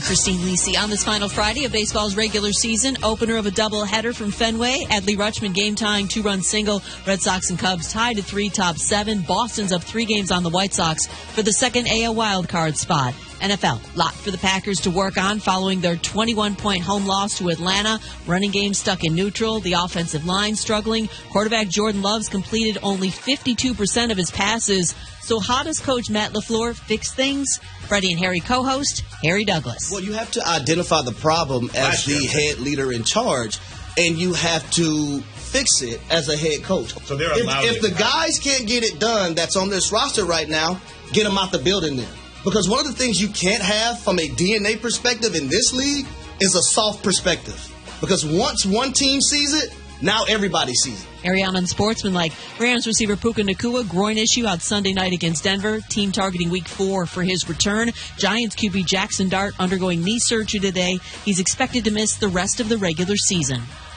Christine Lisi. On this final Friday of baseball's regular season, opener of a doubleheader from Fenway, Adley Rutschman game-tying 2-run single. Red Sox and Cubs tied at 3, top 7. Boston's up 3 games on the White Sox for the second AL wildcard spot. NFL, lot for the Packers to work on following their 21-point home loss to Atlanta. Running game stuck in neutral. The offensive line struggling. Quarterback Jordan Love's completed only 52% of his passes. So how does Coach Matt LaFleur fix things? Freddie and Harry co-host, Harry Douglas. Well, you have to identify the problem as the head leader in charge, and you have to fix it as a head coach. So they're if the guys can't get it done that's on this roster right now, get them out the building then. Because one of the things you can't have from a DNA perspective in this league is a soft perspective. Because once one team sees it, now everybody sees it. Ariana Sportsmanlike. Rams receiver Puka Nacua, groin issue out Sunday night against Denver. Team targeting week 4 for his return. Giants QB Jackson Dart undergoing knee surgery today. He's expected to miss the rest of the regular season.